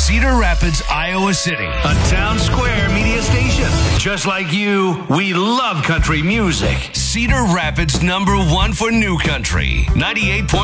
Cedar Rapids, Iowa City. A town square media station. Just like you, we love country music. Cedar Rapids #1 for new country. 98.9